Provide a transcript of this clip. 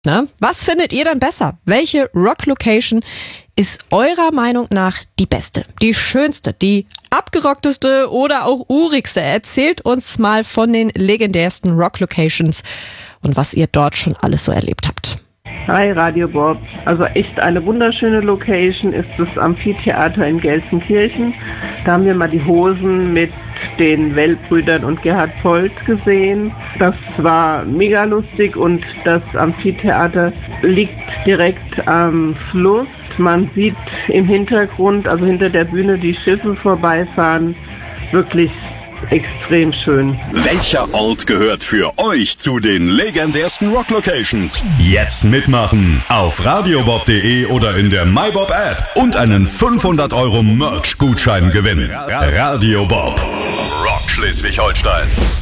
Ne? Was findet ihr denn besser? Welche Rock-Location ist eurer Meinung nach die beste, die schönste, die abgerockteste oder auch urigste? Erzählt uns mal von den legendärsten Rock-Locations und was ihr dort schon alles so erlebt habt. Hi Radio Bob, also echt eine wunderschöne Location ist das Amphitheater in Gelsenkirchen. Da haben wir mal die Hosen mit den Wellbrüdern und Gerhard Polt gesehen. Das war mega lustig und das Amphitheater liegt direkt am Fluss. Man sieht im Hintergrund, also hinter der Bühne, die Schiffe vorbeifahren. Wirklich extrem schön. Welcher Ort gehört für euch zu den legendärsten Rock-Locations? Jetzt mitmachen auf radiobob.de oder in der MyBob-App und einen 500 € Merch-Gutschein gewinnen. Radio Bob, Rock Schleswig-Holstein.